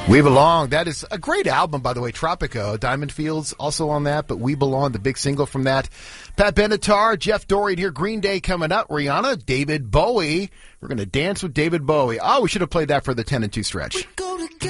We Belong. That is a great album, by the way. Tropico. Diamond Fields also on that, but We Belong, the big single from that. Pat Benatar, Jeff Dorian here. Green Day coming up. Rihanna, David Bowie. We're going to dance with David Bowie. Oh, we should have played that for the 10 and 2 stretch.